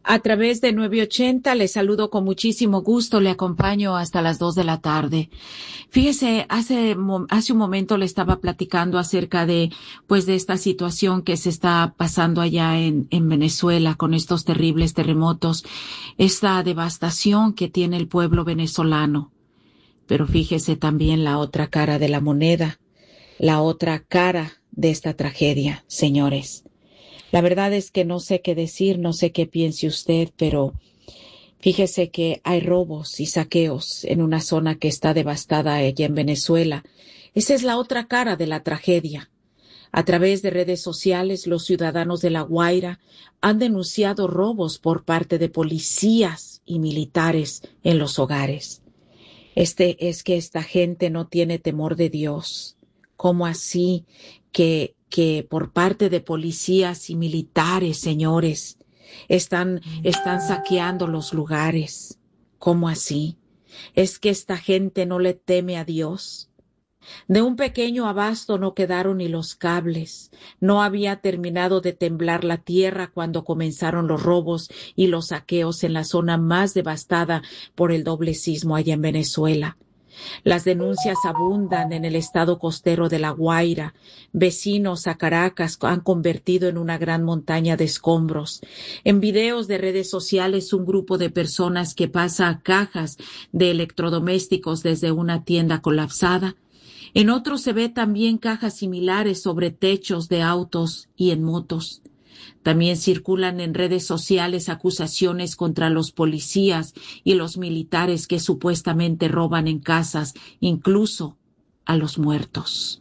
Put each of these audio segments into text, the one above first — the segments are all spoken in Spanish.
A través de 980 le saludo con muchísimo gusto, le acompaño hasta las 2 de la tarde. Fíjese, hace un momento le estaba platicando acerca de esta situación que se está pasando allá en Venezuela con estos terribles terremotos, esta devastación que tiene el pueblo venezolano. Pero fíjese también la otra cara de la moneda, la otra cara de esta tragedia, señores. La verdad es que no sé qué decir, no sé qué piense usted, pero fíjese que hay robos y saqueos en una zona que está devastada allá en Venezuela. Esa es la otra cara de la tragedia. A través de redes sociales, los ciudadanos de La Guaira han denunciado robos por parte de policías y militares en los hogares. Es que esta gente no tiene temor de Dios. ¿Cómo así que por parte de policías y militares, señores, están saqueando los lugares? ¿Cómo así? ¿Es que esta gente no le teme a Dios? De un pequeño abasto no quedaron ni los cables. No había terminado de temblar la tierra cuando comenzaron los robos y los saqueos en la zona más devastada por el doble sismo allá en Venezuela. Las denuncias abundan en el estado costero de La Guaira. Vecinos a Caracas han convertido en una gran montaña de escombros. En videos de redes sociales, un grupo de personas que pasa cajas de electrodomésticos desde una tienda colapsada. En otros se ve también cajas similares sobre techos de autos y en motos. También circulan en redes sociales acusaciones contra los policías y los militares que supuestamente roban en casas, incluso a los muertos.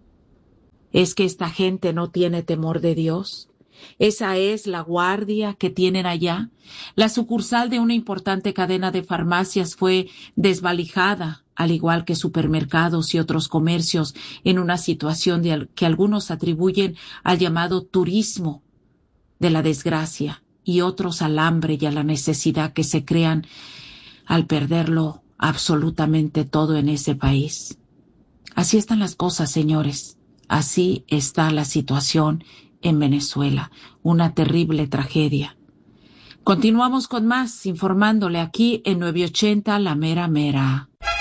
¿Es que esta gente no tiene temor de Dios? ¿Esa es la guardia que tienen allá? La sucursal de una importante cadena de farmacias fue desvalijada, al igual que supermercados y otros comercios, en una situación que algunos atribuyen al llamado turismo de la desgracia y otros al hambre y a la necesidad que se crean al perderlo absolutamente todo en ese país. Así están las cosas, señores. Así está la situación en Venezuela. Una terrible tragedia. Continuamos con más, informándole aquí en 980 La Mera Mera.